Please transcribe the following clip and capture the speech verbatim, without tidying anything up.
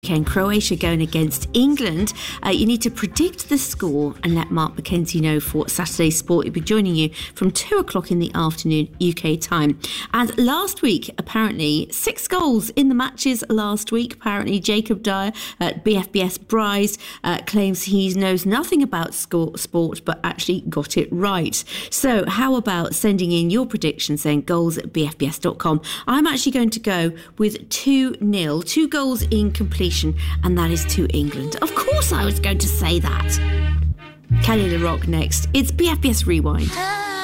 Croatia going against England. Uh, you need to predict the score and let Mark Mackenzie know for Saturday Sport. He'll be joining you from two o'clock in the afternoon U K time. And last week, apparently, six goals in the matches last week. Apparently, Jacob Dyer at B F B S Bryce uh, claims he knows nothing about score, sport, but actually got it right. So how about sending in your predictions, saying goals at b f b s dot com. I'm actually going to go with two nil, two goals in completion, and that is to England. Of course I was going to say that. Kelly LaRock next. It's B F B S Rewind.